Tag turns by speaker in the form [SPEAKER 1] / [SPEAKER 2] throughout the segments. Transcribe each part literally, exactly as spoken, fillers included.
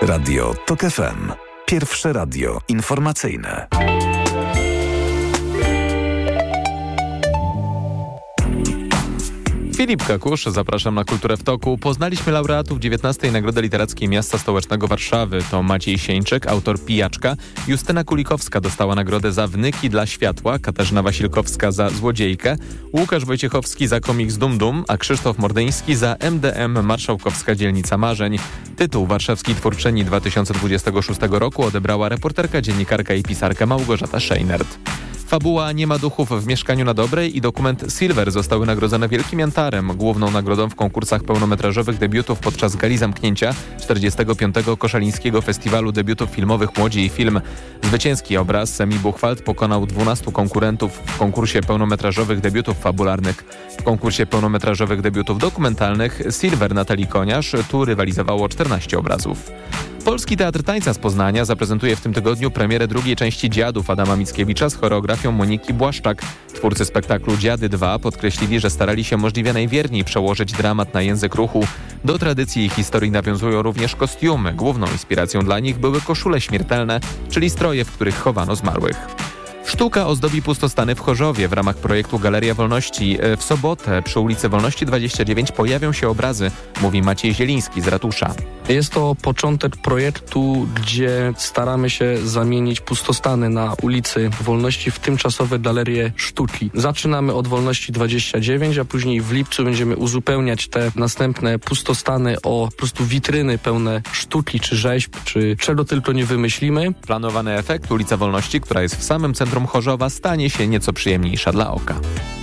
[SPEAKER 1] Radio TOK F M. Pierwsze radio informacyjne.
[SPEAKER 2] Filip Kakusz, zapraszam na Kulturę w Toku. Poznaliśmy laureatów dziewiętnastej Nagrody Literackiej Miasta Stołecznego Warszawy. To Maciej Sieńczyk, autor Pijaczka. Justyna Kulikowska dostała nagrodę za Wnyki dla światła, Katarzyna Wasilkowska za Złodziejkę, Łukasz Wojciechowski za komiks Dum Dum, a Krzysztof Mordyński za M D M Marszałkowska Dzielnica Marzeń. Tytuł Warszawskiej Twórczyni dwa tysiące dwudziestego szóstego roku odebrała reporterka, dziennikarka i pisarka Małgorzata Szejnert. Fabuła Nie ma duchów w mieszkaniu na Dobrej i dokument Silver zostały nagrodzone Wielkim Jantarem, główną nagrodą w konkursach pełnometrażowych debiutów podczas gali zamknięcia czterdziestego piątego Koszalińskiego Festiwalu Debiutów Filmowych Młodzi i Film. Zwycięski obraz Semi Buchwald pokonał dwunastu konkurentów w konkursie pełnometrażowych debiutów fabularnych. W konkursie pełnometrażowych debiutów dokumentalnych Silver Natalii Koniarz tu rywalizowało czternaście obrazów. Polski Teatr Tańca z Poznania zaprezentuje w tym tygodniu premierę drugiej części Dziadów Adama Mickiewicza z choreografią Moniki Błaszczak. Twórcy spektaklu Dziady dwa podkreślili, że starali się możliwie najwierniej przełożyć dramat na język ruchu. Do tradycji i historii nawiązują również kostiumy. Główną inspiracją dla nich były koszule śmiertelne, czyli stroje, w których chowano zmarłych. Sztuka ozdobi pustostany w Chorzowie w ramach projektu Galeria Wolności. W sobotę przy ulicy Wolności dwadzieścia dziewięć pojawią się obrazy, mówi Maciej Zieliński z ratusza.
[SPEAKER 3] Jest to początek projektu, gdzie staramy się zamienić pustostany na ulicy Wolności w tymczasowe galerie sztuki. Zaczynamy od Wolności dwadzieścia dziewięć, a później w lipcu będziemy uzupełniać te następne pustostany o po prostu witryny pełne sztuki, czy rzeźb, czy czego tylko nie wymyślimy.
[SPEAKER 2] Planowany efekt ulica Wolności, która jest w samym centrum Chorzowa, stanie się nieco przyjemniejsza dla oka.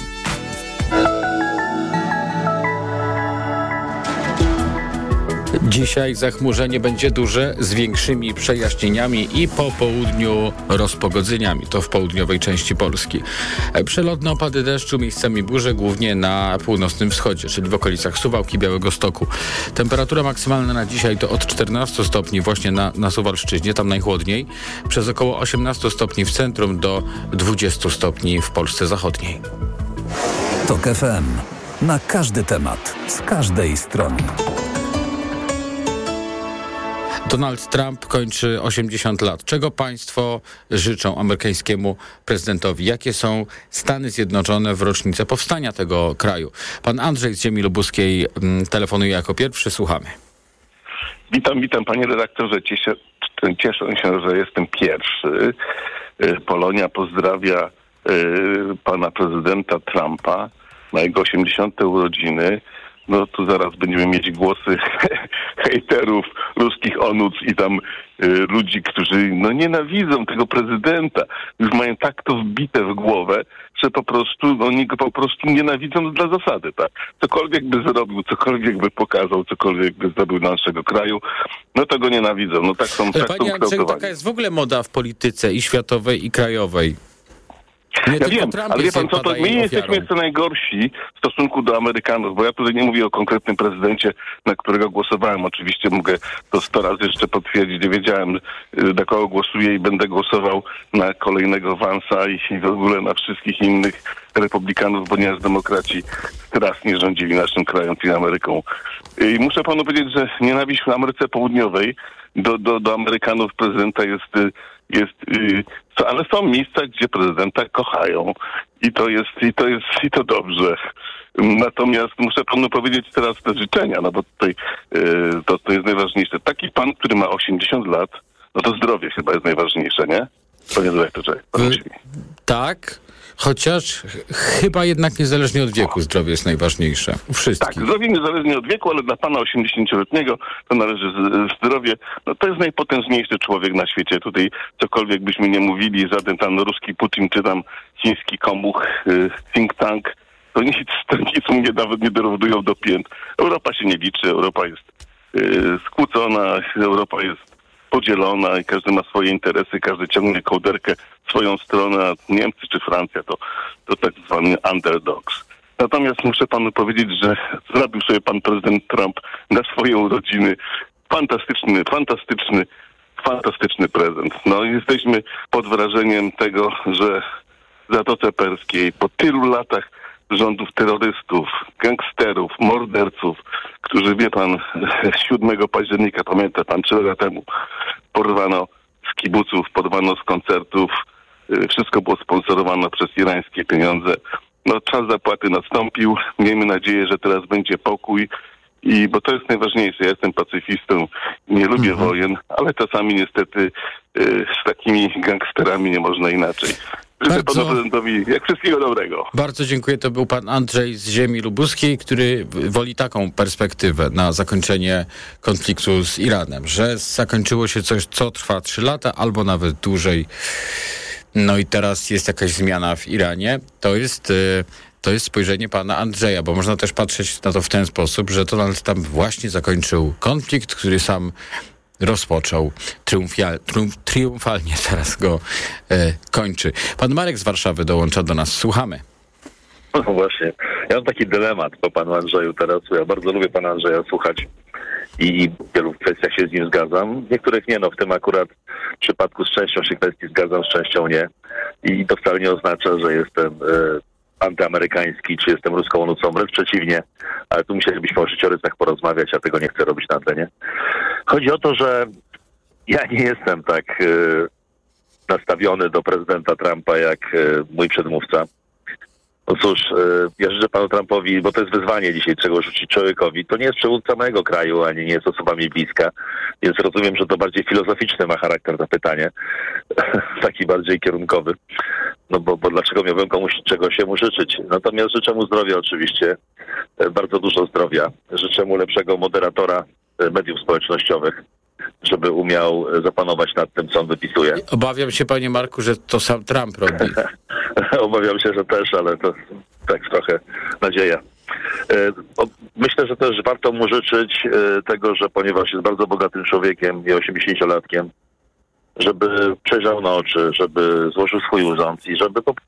[SPEAKER 4] Dzisiaj zachmurzenie będzie duże, z większymi przejaśnieniami i po południu rozpogodzeniami. To w południowej części Polski. Przelotne opady deszczu, miejscami burze, głównie na północnym wschodzie, czyli w okolicach Suwałki, Białegostoku. Temperatura maksymalna na dzisiaj to od czternastu stopni właśnie na, na Suwalszczyźnie, tam najchłodniej, przez około osiemnastu stopni w centrum do dwudziestu stopni w Polsce zachodniej.
[SPEAKER 1] TOK F M. Na każdy temat, z każdej strony.
[SPEAKER 4] Donald Trump kończy osiemdziesiąt lat. Czego państwo życzą amerykańskiemu prezydentowi? Jakie są Stany Zjednoczone w rocznicę powstania tego kraju? Pan Andrzej z Ziemi Lubuskiej telefonuje jako pierwszy. Słuchamy.
[SPEAKER 5] Witam, witam panie redaktorze. Cieszę, cieszę się, że jestem pierwszy. Polonia pozdrawia pana prezydenta Trumpa na jego osiemdziesiąte urodziny. No tu zaraz będziemy mieć głosy hejterów, ruskich onuc i tam y, ludzi, którzy no nienawidzą tego prezydenta. Już mają tak to wbite w głowę, że po prostu oni go po prostu nienawidzą dla zasady, tak. Cokolwiek by zrobił, cokolwiek by pokazał, cokolwiek by zrobił dla naszego kraju, no to go nienawidzą. No tak są, tak
[SPEAKER 4] Panie Andrzeju, taka jest w ogóle moda w polityce i światowej, i krajowej. Nie
[SPEAKER 5] ja wiem,
[SPEAKER 4] Trump
[SPEAKER 5] ale wie pan co, to my nie
[SPEAKER 4] ofiarą.
[SPEAKER 5] jesteśmy jeszcze najgorsi w stosunku do Amerykanów, bo ja tutaj nie mówię o konkretnym prezydencie, na którego głosowałem. Oczywiście mogę to sto razy jeszcze potwierdzić. Nie wiedziałem, na kogo głosuję i będę głosował na kolejnego Vansa i w ogóle na wszystkich innych republikanów, ponieważ demokraci strasznie rządzili naszym krajem i Ameryką. I muszę panu powiedzieć, że nienawiść w Ameryce Południowej do, do, do Amerykanów prezydenta jest... jest yy, ale są miejsca, gdzie prezydenta kochają i to jest, i to jest, i to dobrze. Natomiast muszę panu powiedzieć teraz te życzenia, no bo tutaj yy, to, to jest najważniejsze. Taki pan, który ma osiemdziesiąt lat, no to zdrowie chyba jest najważniejsze, nie? Panie dyrektorze.
[SPEAKER 4] Tak, chociaż chyba jednak niezależnie od wieku zdrowie jest najważniejsze. U wszystkich.
[SPEAKER 5] Tak, zdrowie niezależnie od wieku, ale dla pana osiemdziesięcioletniego to należy zdrowie. No to jest najpotężniejszy człowiek na świecie. Tutaj cokolwiek byśmy nie mówili, żaden tam ruski Putin czy tam chiński komuch, think tank, to nic, to nic mu nie, nawet nie dorównują do pięt. Europa się nie liczy, Europa jest yy, skłócona, Europa jest podzielona i każdy ma swoje interesy, każdy ciągnie kołderkę w swoją stronę, a Niemcy czy Francja to, to tak zwany underdogs. Natomiast muszę panu powiedzieć, że zrobił sobie pan prezydent Trump na swoje urodziny fantastyczny, fantastyczny, fantastyczny prezent. No jesteśmy pod wrażeniem tego, że w Zatoce Perskiej po tylu latach rządów terrorystów, gangsterów, morderców, którzy, wie pan, siódmego października, pamięta pan, trzy lata temu, porwano z kibuców, porwano z koncertów, wszystko było sponsorowane przez irańskie pieniądze. No, czas zapłaty nastąpił. Miejmy nadzieję, że teraz będzie pokój. I bo to jest najważniejsze. Ja jestem pacyfistą, nie lubię mhm. wojen, ale czasami niestety y, z takimi gangsterami nie można inaczej. Życzę panu prezydentowi jak wszystkiego dobrego.
[SPEAKER 4] Bardzo dziękuję. To był pan Andrzej z ziemi lubuskiej, który woli taką perspektywę na zakończenie konfliktu z Iranem, że zakończyło się coś, co trwa trzy lata albo nawet dłużej. No i teraz jest jakaś zmiana w Iranie. To jest... Y, To jest spojrzenie pana Andrzeja, bo można też patrzeć na to w ten sposób, że Donald Trump właśnie zakończył konflikt, który sam rozpoczął. Triumfial, triumf, triumfalnie teraz go e, kończy. Pan Marek z Warszawy dołącza do nas. Słuchamy.
[SPEAKER 6] No właśnie. Ja mam taki dylemat po panu Andrzeju teraz. Ja bardzo lubię pana Andrzeja słuchać i w wielu kwestiach się z nim zgadzam. W niektórych nie, no w tym akurat przypadku z częścią się kwestii zgadzam, z częścią nie. I to wcale nie oznacza, że jestem... E, antyamerykański, czy jestem ruską onucą, wręcz przeciwnie, ale tu musielibyśmy o życiorysach porozmawiać, a tego nie chcę robić na antenie. Chodzi o to, że ja nie jestem tak e, nastawiony do prezydenta Trumpa jak e, mój przedmówca. No cóż, e, ja życzę panu Trumpowi, bo to jest wyzwanie dzisiaj, czego rzucić człowiekowi. To nie jest przywódca mojego kraju, ani nie jest osoba mi bliska, więc rozumiem, że to bardziej filozoficzny ma charakter to pytanie, taki bardziej kierunkowy. No bo, bo dlaczego miałbym komuś czegoś się mu życzyć? Natomiast życzę mu zdrowia oczywiście, bardzo dużo zdrowia. Życzę mu lepszego moderatora mediów społecznościowych, żeby umiał zapanować nad tym, co on wypisuje.
[SPEAKER 4] Obawiam się, panie Marku, że to sam Trump robi.
[SPEAKER 6] Obawiam się, że też, ale to tak trochę nadzieja. Myślę, że też warto mu życzyć tego, że ponieważ jest bardzo bogatym człowiekiem i osiemdziesięciolatkiem, żeby przejrzał na oczy, żeby złożył swój urząd i żeby po,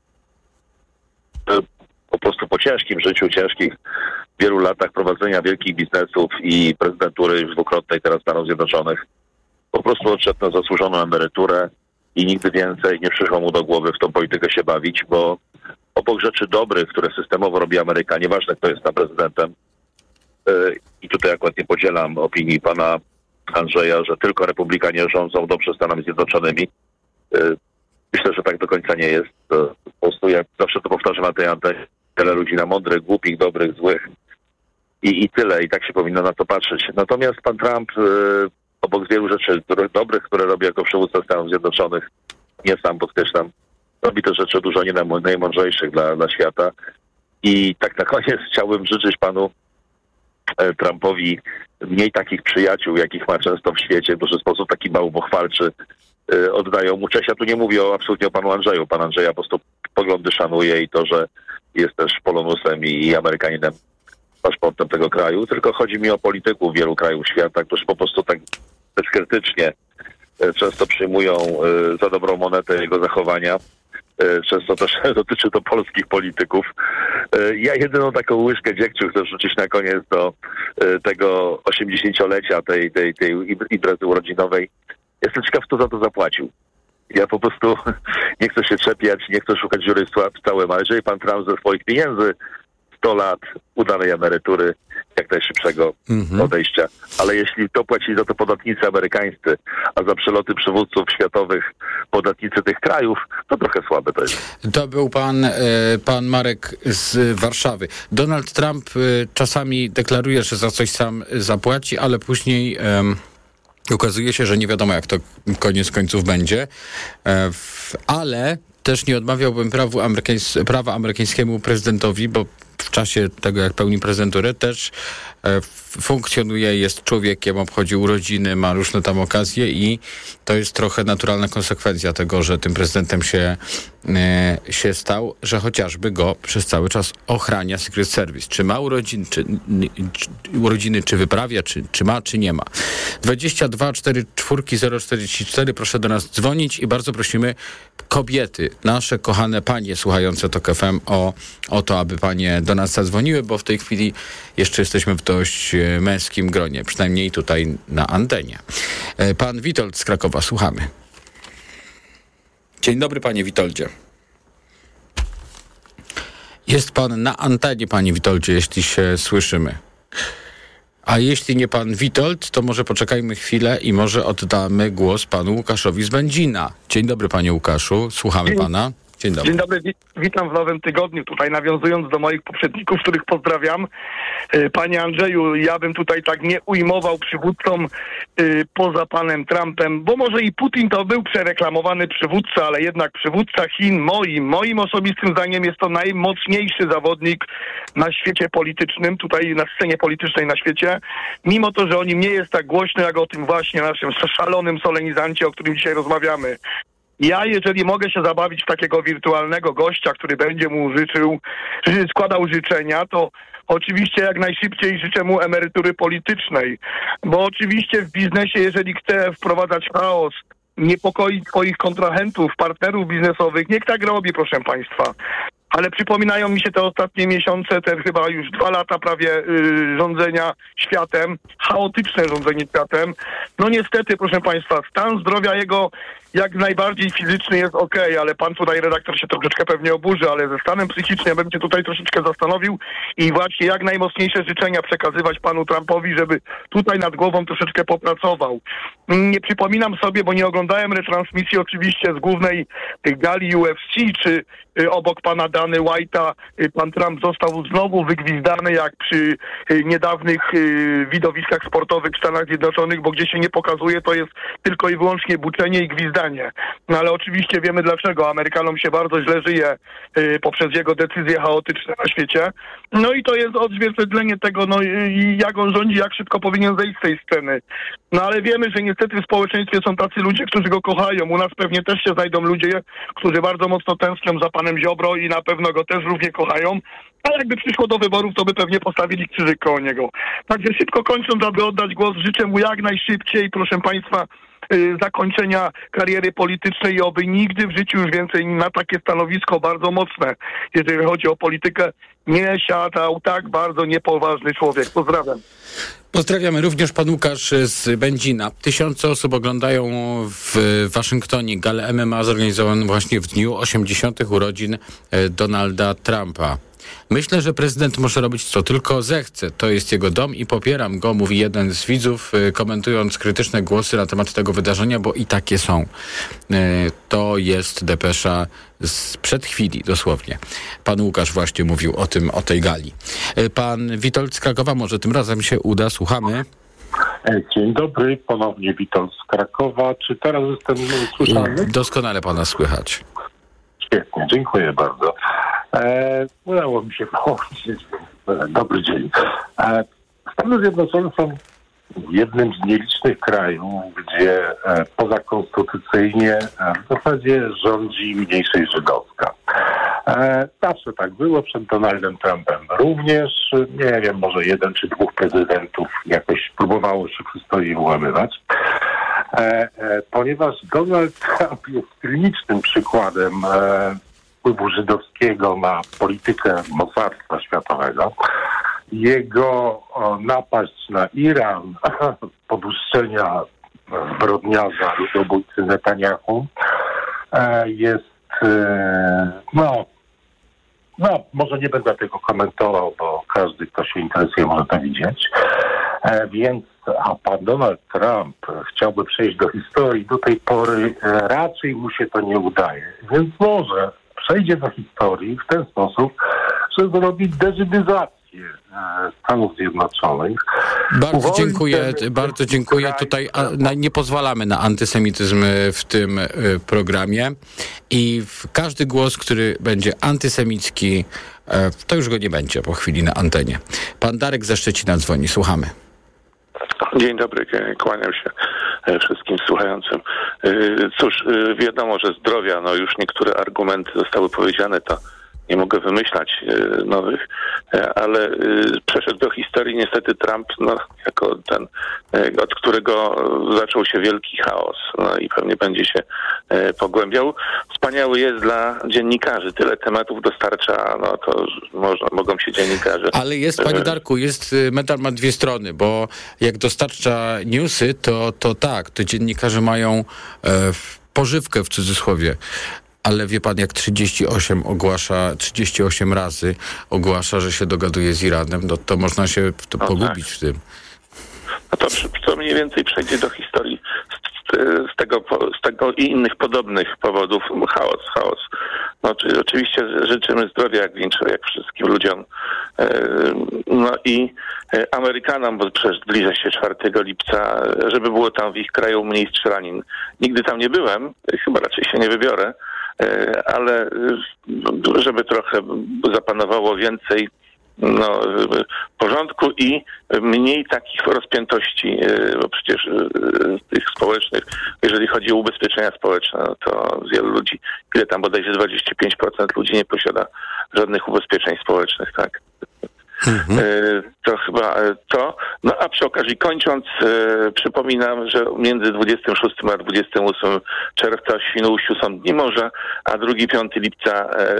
[SPEAKER 6] po prostu po ciężkim życiu, ciężkich wielu latach prowadzenia wielkich biznesów i prezydentury już dwukrotnej teraz Stanów Zjednoczonych po prostu odszedł na zasłużoną emeryturę i nigdy więcej nie przyszło mu do głowy w tą politykę się bawić, bo obok rzeczy dobrych, które systemowo robi Ameryka, nieważne kto jest tam prezydentem, yy, i tutaj akurat nie podzielam opinii pana Andrzeja, że tylko republikanie rządzą dobrze Stanami Zjednoczonymi. Myślę, że tak do końca nie jest. Po prostu jak zawsze to powtarzam na tej antenie, tyle ludzi na mądrych, głupich, dobrych, złych i, i tyle. I tak się powinno na to patrzeć. Natomiast pan Trump yy, obok wielu rzeczy które, dobrych, które robi jako przywódca Stanów Zjednoczonych, nie sam podkreślam, robi też rzeczy dużo nie najmądrzejszych dla, dla świata. I tak na koniec chciałbym życzyć panu Trumpowi mniej takich przyjaciół, jakich ma często w świecie, bo że w sposób taki małopochwalczy yy, oddają mu cześć. Ja tu nie mówię o, absolutnie o panu Andrzeju. Pan Andrzeja po prostu poglądy szanuje i to, że jest też Polonusem i, i Amerykaninem, paszportem tego kraju, tylko chodzi mi o polityków wielu krajów świata, którzy po prostu tak bezkrytycznie yy, często przyjmują yy, za dobrą monetę jego zachowania. Często też dotyczy to polskich polityków. Ja jedyną taką łyżkę dziegciu chcę rzucić na koniec do tego osiemdziesięciolecia tej, tej, tej imprezy urodzinowej. Jestem ciekaw, kto za to zapłacił. Ja po prostu nie chcę się czepiać, nie chcę szukać dziury w całym, ale jeżeli pan Trump ze swoich pieniędzy sto lat udanej emerytury, jak najszybszego mhm. odejścia. Ale jeśli to płacili za to podatnicy amerykańscy, a za przeloty przywódców światowych podatnicy tych krajów, to trochę słabe to jest.
[SPEAKER 4] To był pan, pan Marek z Warszawy. Donald Trump czasami deklaruje, że za coś sam zapłaci, ale później um, okazuje się, że nie wiadomo, jak to koniec końców będzie. Ale też nie odmawiałbym prawu amerykańs- prawa amerykańskiemu prezydentowi, bo w czasie tego, jak pełni prezydenturę, też e, funkcjonuje, jest człowiekiem, obchodzi urodziny, ma różne tam okazje i to jest trochę naturalna konsekwencja tego, że tym prezydentem się, e, się stał, że chociażby go przez cały czas ochrania Secret Service. Czy ma urodziny, czy, czy, urodziny, czy wyprawia, czy, czy ma, czy nie ma. dwadzieścia dwa czterdzieści cztery zero czterdzieści cztery, proszę do nas dzwonić i bardzo prosimy kobiety, nasze kochane panie słuchające Tok F M o, o to, aby panie do nas zadzwoniły, bo w tej chwili jeszcze jesteśmy w dość męskim gronie, przynajmniej tutaj na antenie. Pan Witold z Krakowa, słuchamy. Dzień dobry, panie Witoldzie. Jest pan na antenie, panie Witoldzie, jeśli się słyszymy. A jeśli nie pan Witold, to może poczekajmy chwilę i może oddamy głos panu Łukaszowi z Będzina. Dzień dobry, panie Łukaszu, słuchamy Dzień. pana. Dzień dobry.
[SPEAKER 7] Dzień dobry, witam w nowym tygodniu. Tutaj nawiązując do moich poprzedników, których pozdrawiam. Panie Andrzeju, ja bym tutaj tak nie ujmował przywódcom y, poza panem Trumpem, bo może i Putin to był przereklamowany przywódca, ale jednak przywódca Chin, moim, moim osobistym zdaniem jest to najmocniejszy zawodnik na świecie politycznym, tutaj na scenie politycznej na świecie, mimo to, że o nim nie jest tak głośno, jak o tym właśnie naszym szalonym solenizancie, o którym dzisiaj rozmawiamy. Ja, jeżeli mogę się zabawić w takiego wirtualnego gościa, który będzie mu życzył, składał życzenia, to oczywiście jak najszybciej życzę mu emerytury politycznej, bo oczywiście w biznesie, jeżeli chce wprowadzać chaos, niepokoić swoich kontrahentów, partnerów biznesowych, niech tak robi, proszę państwa. Ale przypominają mi się te ostatnie miesiące, te chyba już dwa lata prawie yy, rządzenia światem, chaotyczne rządzenie światem. No niestety, proszę państwa, stan zdrowia jego jak najbardziej fizyczny jest okej, okay, ale pan tutaj redaktor się troszeczkę pewnie oburzy, ale ze stanem psychicznym bym się tutaj troszeczkę zastanowił i właśnie jak najmocniejsze życzenia przekazywać panu Trumpowi, żeby tutaj nad głową troszeczkę popracował. Nie przypominam sobie, bo nie oglądałem retransmisji oczywiście z głównej gali U F C, czy y, obok pana Dany White'a y, pan Trump został znowu wygwizdany jak przy y, niedawnych y, widowiskach sportowych w Stanach Zjednoczonych, bo gdzie się nie pokazuje, to jest tylko i wyłącznie buczenie i gwizdanie. No ale oczywiście wiemy dlaczego. Amerykanom się bardzo źle żyje y, poprzez jego decyzje chaotyczne na świecie. No i to jest odzwierciedlenie tego, no i jak on rządzi, jak szybko powinien zejść z tej sceny. No ale wiemy, że niestety w społeczeństwie są tacy ludzie, którzy go kochają. U nas pewnie też się znajdą ludzie, którzy bardzo mocno tęsknią za panem Ziobro i na pewno go też równie kochają. Ale jakby przyszło do wyborów, to by pewnie postawili krzyżyk koło niego. Także szybko kończąc, aby oddać głos, życzę mu jak najszybciej, proszę państwa, zakończenia kariery politycznej i oby nigdy w życiu już więcej na takie stanowisko bardzo mocne, jeżeli chodzi o politykę, nie siadał tak bardzo niepoważny człowiek. Pozdrawiam.
[SPEAKER 4] Pozdrawiamy również pan Łukasz z Będzina. Tysiące osób oglądają w Waszyngtonie galę M M A zorganizowaną właśnie w dniu osiemdziesiątych urodzin Donalda Trumpa. Myślę, że prezydent może robić co tylko zechce. To jest jego dom i popieram go, mówi jeden z widzów, komentując krytyczne głosy na temat tego wydarzenia, bo i takie są. To jest depesza sprzed chwili, dosłownie. Pan Łukasz właśnie mówił o tym, o tej gali. Pan Witold z Krakowa, może tym razem się uda, słuchamy.
[SPEAKER 8] Dzień dobry, ponownie Witold z Krakowa. Czy teraz jestem słyszalny?
[SPEAKER 4] Doskonale pana słychać.
[SPEAKER 8] Świetnie, dziękuję bardzo. E, udało mi się połączyć. Dobry dzień. E, Stany Zjednoczone są jednym z nielicznych krajów, gdzie e, pozakonstytucyjnie e, w zasadzie rządzi mniejszość żydowska. E, zawsze tak było przed Donaldem Trumpem. Również, nie wiem, może jeden czy dwóch prezydentów jakoś próbowało się w historii włamywać. E, e, ponieważ Donald Trump jest klinicznym przykładem e, wpływu żydowskiego na politykę mocarstwa światowego. Jego o, napaść na Iran, poduszczenia zbrodniarza ludobójcy Netanyahu e, jest, e, no, no, może nie będę tego komentował, bo każdy, kto się interesuje, może to widzieć. E, więc, a pan Donald Trump chciałby przejść do historii, do tej pory e, raczej mu się to nie udaje. Więc może przejdzie do historii w ten sposób, że zrobi deżydyzację Stanów Zjednoczonych.
[SPEAKER 4] Bardzo
[SPEAKER 8] Uwolni
[SPEAKER 4] dziękuję,
[SPEAKER 8] ten,
[SPEAKER 4] bardzo dziękuję. Tutaj a, na, nie pozwalamy na antysemityzm w tym y, programie i w każdy głos, który będzie antysemicki, y, to już go nie będzie po chwili na antenie. Pan Darek ze Szczecina dzwoni, słuchamy.
[SPEAKER 9] Dzień dobry, kłaniam się wszystkim słuchającym. Cóż, wiadomo, że zdrowia, no już niektóre argumenty zostały powiedziane, to nie mogę wymyślać nowych, ale przeszedł do historii niestety Trump, no, jako ten, od którego zaczął się wielki chaos, no i pewnie będzie się pogłębiał. Wspaniały jest dla dziennikarzy, tyle tematów dostarcza, no to można, mogą się dziennikarze...
[SPEAKER 4] Ale jest, panie Darku, jest, medal ma dwie strony, bo jak dostarcza newsy, to, to tak, to dziennikarze mają e, pożywkę w cudzysłowie. Ale wie pan, jak trzydzieści osiem ogłasza, trzydzieści osiem razy ogłasza, że się dogaduje z Iranem, no to można się to
[SPEAKER 9] no
[SPEAKER 4] pogubić
[SPEAKER 9] tak.
[SPEAKER 4] w tym.
[SPEAKER 9] No to, to mniej więcej przejdzie do historii z, z, tego, z tego i innych podobnych powodów. Chaos, chaos. No, czy, oczywiście życzymy zdrowia jak większego, jak wszystkim ludziom. No i Amerykanom, bo przecież zbliża się czwartego lipca, żeby było tam w ich kraju mniej strzelanin. Nigdy tam nie byłem, chyba raczej się nie wybiorę, ale żeby trochę zapanowało więcej no, porządku i mniej takich rozpiętości, bo przecież tych społecznych, jeżeli chodzi o ubezpieczenia społeczne, no to wielu ludzi, ile tam bodajże dwadzieścia pięć procent ludzi nie posiada żadnych ubezpieczeń społecznych, tak? Mhm. To chyba to. No a przy okazji kończąc, e, przypominam, że między dwudziestym szóstym a dwudziestym ósmym czerwca w Świnoujściu są Dni Morza, a drugiego piątego lipca e,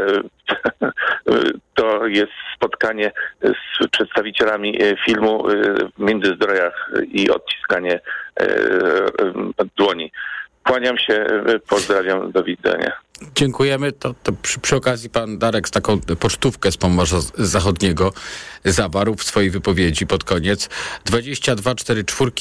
[SPEAKER 9] to jest spotkanie z przedstawicielami filmu e, w Międzyzdrojach i odciskanie e, e, dłoni. Kłaniam się, pozdrawiam, do widzenia.
[SPEAKER 4] Dziękujemy. To, to przy, przy okazji pan Darek z taką pocztówkę z Pomorza Zachodniego zawarł w swojej wypowiedzi pod koniec. dwadzieścia dwa czterdzieści cztery